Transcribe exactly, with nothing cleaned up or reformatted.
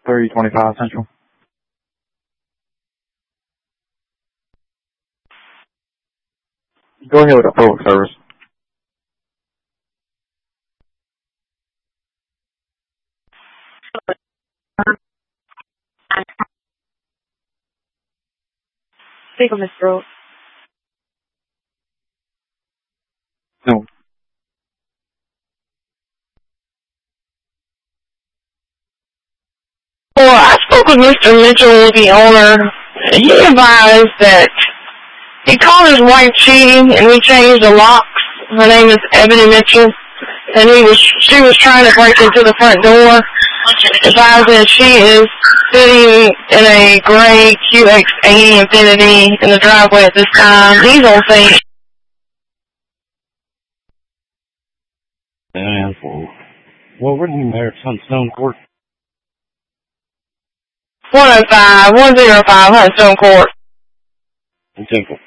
three twenty-five Central. Go ahead with the public service. Speak on Miss Brooks. No. Well, I spoke with Mister Mitchell, the owner. He advised that he called his wife cheating, and we changed the locks. Her name is Ebony Mitchell, and he was she was trying to break into the front door. Advised that she is sitting in a gray Q X eighty Infiniti in the driveway at this time. He's on scene. Well, we're in there, Sunstone Court. one oh five, one oh five, Hunstone Court. In Temple.